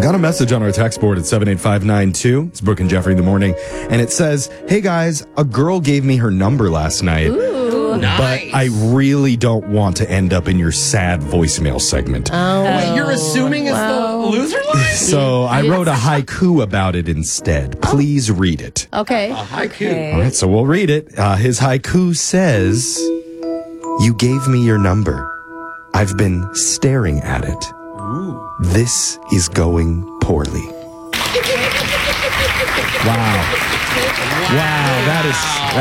Got a message on our text board at 78592. It's Brooke and Jeffrey in the morning. And it says, hey guys, a girl gave me her number last night. Ooh. But I really don't want to end up in your sad voicemail segment. Oh. You're assuming it's the loser line? So I wrote a haiku about it instead. Please read it. Okay. A haiku. Okay. All right, so we'll read it. His haiku says, you gave me your number. I've been staring at it. Ooh. This is going poorly. Wow. Wow, that is